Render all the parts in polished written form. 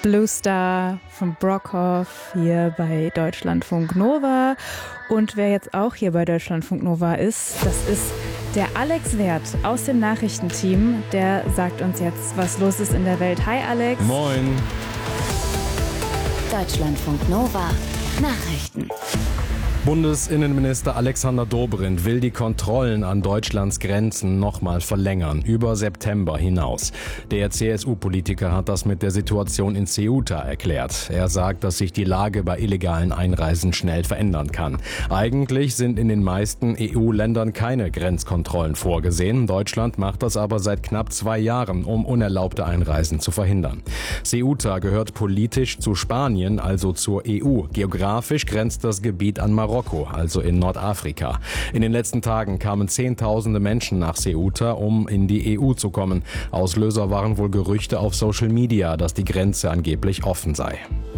Blue Star von Brockhoff hier bei Deutschlandfunk Nova. Und wer jetzt auch hier bei Deutschlandfunk Nova ist, das ist der Alex Werth aus dem Nachrichtenteam. Der sagt uns jetzt, was los ist in der Welt. Hi Alex. Moin. Deutschlandfunk Nova Nachrichten. Bundesinnenminister Alexander Dobrindt will die Kontrollen an Deutschlands Grenzen nochmal verlängern, über September hinaus. Der CSU-Politiker hat das mit der Situation in Ceuta erklärt. Er sagt, dass sich die Lage bei illegalen Einreisen schnell verändern kann. Eigentlich sind in den meisten EU-Ländern keine Grenzkontrollen vorgesehen. Deutschland macht das aber seit knapp 2 Jahren, um unerlaubte Einreisen zu verhindern. Ceuta gehört politisch zu Spanien, also zur EU. Geografisch grenzt das Gebiet an Marokko, also in Nordafrika. In den letzten Tagen kamen Zehntausende Menschen nach Ceuta, um in die EU zu kommen. Auslöser waren wohl Gerüchte auf Social Media, dass die Grenze angeblich offen sei.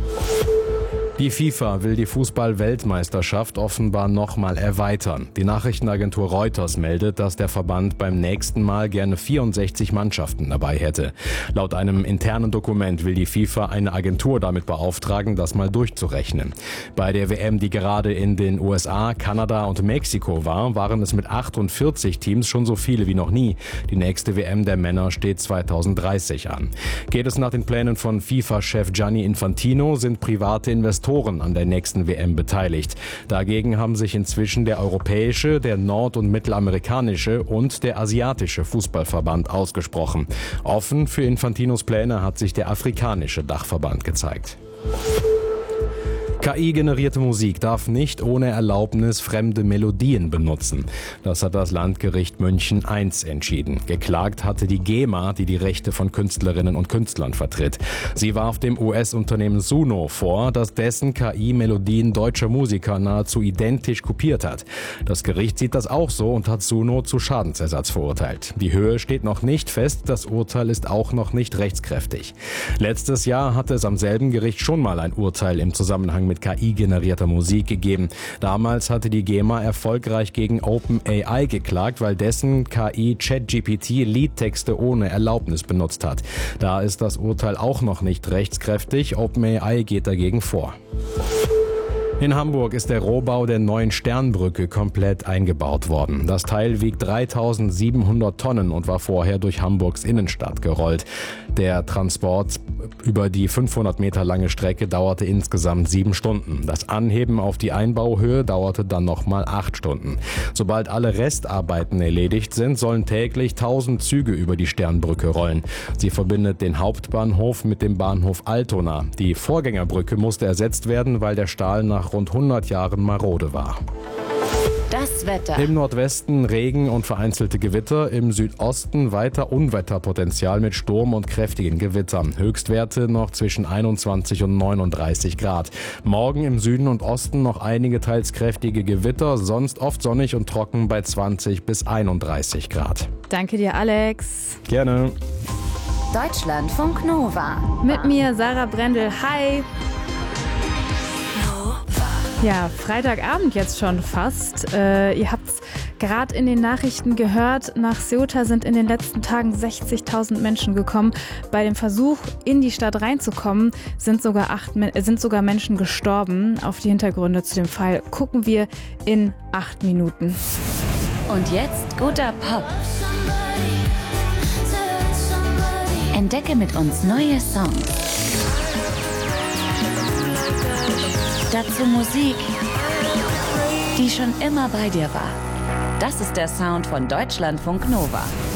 Die FIFA will die Fußball-Weltmeisterschaft offenbar nochmal erweitern. Die Nachrichtenagentur Reuters meldet, dass der Verband beim nächsten Mal gerne 64 Mannschaften dabei hätte. Laut einem internen Dokument will die FIFA eine Agentur damit beauftragen, das mal durchzurechnen. Bei der WM, die gerade in den USA, Kanada und Mexiko war, waren es mit 48 Teams schon so viele wie noch nie. Die nächste WM der Männer steht 2030 an. Geht es nach den Plänen von FIFA-Chef Gianni Infantino, sind private Investoren an der nächsten WM beteiligt. Dagegen haben sich inzwischen der europäische, der nord- und mittelamerikanische und der asiatische Fußballverband ausgesprochen. Offen für Infantinos Pläne hat sich der afrikanische Dachverband gezeigt. KI-generierte Musik darf nicht ohne Erlaubnis fremde Melodien benutzen. Das hat das Landgericht München I entschieden. Geklagt hatte die GEMA, die die Rechte von Künstlerinnen und Künstlern vertritt. Sie warf dem US-Unternehmen Suno vor, dass dessen KI Melodien deutscher Musiker nahezu identisch kopiert hat. Das Gericht sieht das auch so und hat Suno zu Schadensersatz verurteilt. Die Höhe steht noch nicht fest, das Urteil ist auch noch nicht rechtskräftig. Letztes Jahr hatte es am selben Gericht schon mal ein Urteil im Zusammenhang mit KI-generierter Musik gegeben. Damals hatte die GEMA erfolgreich gegen OpenAI geklagt, weil dessen KI ChatGPT Liedtexte ohne Erlaubnis benutzt hat. Da ist das Urteil auch noch nicht rechtskräftig. OpenAI geht dagegen vor. In Hamburg ist der Rohbau der neuen Sternbrücke komplett eingebaut worden. Das Teil wiegt 3700 Tonnen und war vorher durch Hamburgs Innenstadt gerollt. Der Transport über die 500 Meter lange Strecke dauerte insgesamt 7 Stunden. Das Anheben auf die Einbauhöhe dauerte dann nochmal 8 Stunden. Sobald alle Restarbeiten erledigt sind, sollen täglich 1000 Züge über die Sternbrücke rollen. Sie verbindet den Hauptbahnhof mit dem Bahnhof Altona. Die Vorgängerbrücke musste ersetzt werden, weil der Stahl nach rund 100 Jahren marode war. Das Wetter. Im Nordwesten Regen und vereinzelte Gewitter, im Südosten weiter Unwetterpotenzial mit Sturm und kräftigen Gewittern. Höchstwerte noch zwischen 21 und 39 Grad. Morgen im Süden und Osten noch einige teils kräftige Gewitter, sonst oft sonnig und trocken bei 20 bis 31 Grad. Danke dir, Alex. Gerne. Deutschlandfunk Nova. Mit mir Sarah Brendel. Hi. Ja, Freitagabend jetzt schon fast. Ihr habt es gerade in den Nachrichten gehört. Nach Ceuta sind in den letzten Tagen 60.000 Menschen gekommen. Bei dem Versuch, in die Stadt reinzukommen, sind sogar Menschen gestorben. Auf die Hintergründe zu dem Fall gucken wir in 8 Minuten. Und jetzt guter Pop. Entdecke mit uns neue Songs. Dazu Musik, die schon immer bei dir war. Das ist der Sound von Deutschlandfunk Nova.